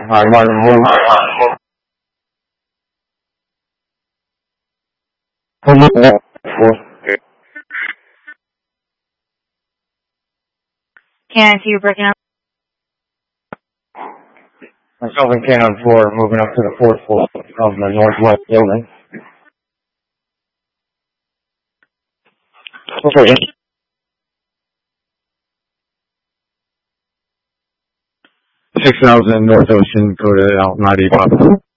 Hi, Martin. Can't see you breaking up. Myself and Ken on 4 moving up to the 4th floor of the northwest building. Okay. 6000 North Ocean, go to Alton ID Pop.